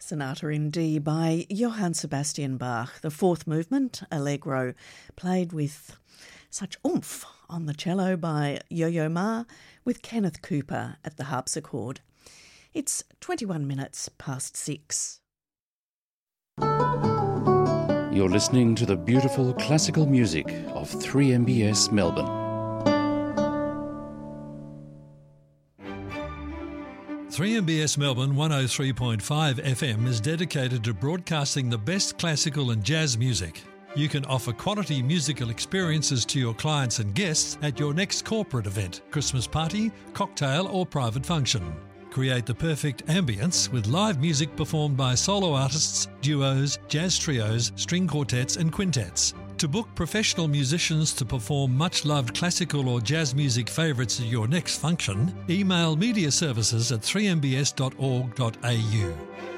Sonata in D by Johann Sebastian Bach, the fourth movement, Allegro, played with such oomph on the cello by Yo-Yo Ma, with Kenneth Cooper at the harpsichord. It's 21 minutes past 6. You're listening to the beautiful classical music of 3MBS Melbourne. 3MBS Melbourne 103.5 FM is dedicated to broadcasting the best classical and jazz music. You can offer quality musical experiences to your clients and guests at your next corporate event, Christmas party, cocktail or private function. Create the perfect ambience with live music performed by solo artists, duos, jazz trios, string quartets and quintets. To book professional musicians to perform much-loved classical or jazz music favourites at your next function, email mediaservices@3mbs.org.au.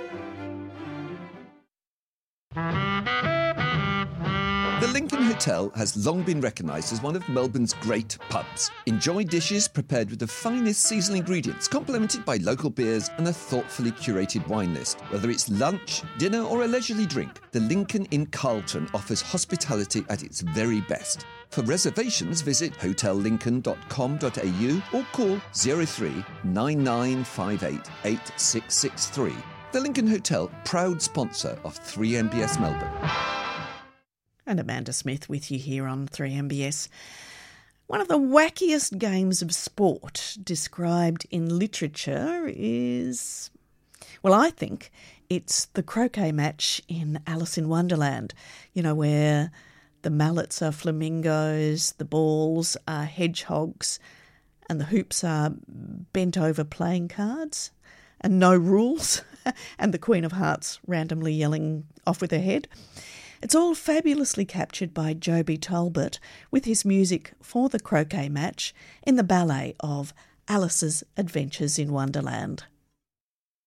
The Lincoln Hotel has long been recognised as one of Melbourne's great pubs. Enjoy dishes prepared with the finest seasonal ingredients, complemented by local beers and a thoughtfully curated wine list. Whether it's lunch, dinner or a leisurely drink, the Lincoln in Carlton offers hospitality at its very best. For reservations, visit hotellincoln.com.au or call 03 9958 8663. The Lincoln Hotel, proud sponsor of 3MBS Melbourne. And Amanda Smith with you here on 3MBS. One of the wackiest games of sport described in literature is, well, I think it's the croquet match in Alice in Wonderland, where the mallets are flamingos, the balls are hedgehogs, and the hoops are bent over playing cards, and no rules, and the Queen of Hearts randomly yelling off with her head. It's all fabulously captured by Joby Talbot with his music for the croquet match in the ballet of Alice's Adventures in Wonderland.